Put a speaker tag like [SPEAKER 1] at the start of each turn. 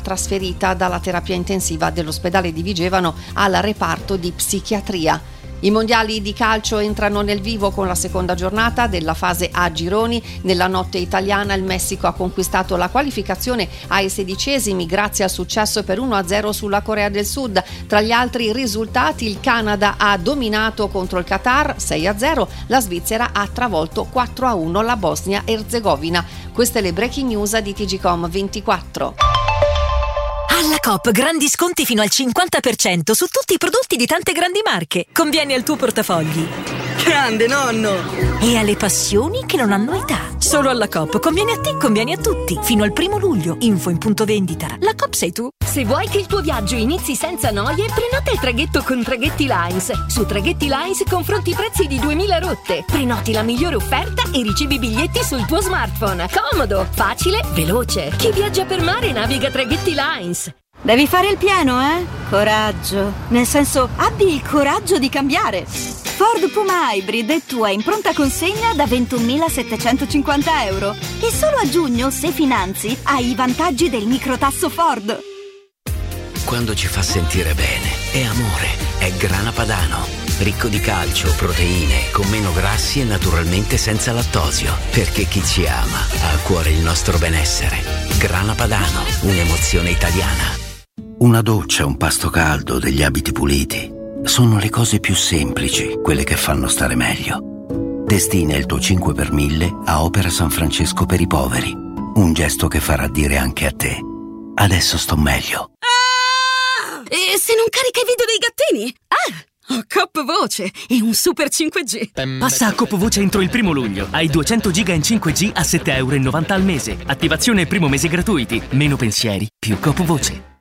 [SPEAKER 1] trasferita dalla terapia intensiva dell'ospedale di Vigevano al reparto di psichiatria. I mondiali di calcio entrano nel vivo con la seconda giornata della fase A gironi. Nella notte italiana il Messico ha conquistato la qualificazione ai 16esimi grazie al successo per 1-0 sulla Corea del Sud. Tra gli altri risultati il Canada ha dominato contro il Qatar 6-0, la Svizzera ha travolto 4-1 la Bosnia-Erzegovina. Queste le breaking news di TGcom 24.
[SPEAKER 2] Alla Coop grandi sconti fino al 50% su tutti i prodotti di tante grandi marche. Conviene al tuo portafogli.
[SPEAKER 3] Grande nonno!
[SPEAKER 2] E alle passioni che non hanno età. Solo alla Coop conviene a te, conviene a tutti. Fino al 1 luglio. Info in punto vendita. La Coop sei tu.
[SPEAKER 4] Se vuoi che il tuo viaggio inizi senza noie, prenota il traghetto con Traghetti Lines. Su Traghetti Lines confronti i prezzi di 2000 rotte. Prenoti la migliore offerta e ricevi i biglietti sul tuo smartphone. Comodo, facile, veloce. Chi viaggia per mare naviga Traghetti Lines.
[SPEAKER 5] Devi fare il pieno, eh? Coraggio. Nel senso, abbi il coraggio di cambiare. Ford Puma Hybrid è tua in pronta consegna da 21.750 euro. E solo a giugno, se finanzi, hai i vantaggi del microtasso Ford.
[SPEAKER 6] Quando ci fa sentire bene, è amore, è Grana Padano. Ricco di calcio, proteine, con meno grassi e naturalmente senza lattosio. Perché chi ci ama ha a cuore il nostro benessere. Grana Padano, un'emozione italiana.
[SPEAKER 7] Una doccia, un pasto caldo, degli abiti puliti. Sono le cose più semplici, quelle che fanno stare meglio. Destina il tuo 5 per 1000 a Opera San Francesco per i poveri. Un gesto che farà dire anche a te: adesso sto meglio.
[SPEAKER 3] E se non carica i video dei gattini? Ho Coop Voce e un super 5G.
[SPEAKER 8] Passa a Coop Voce entro il 1 luglio. Hai 200 giga in 5G a €7,90 al mese. Attivazione e primo mese gratuiti. Meno pensieri, più Coop Voce.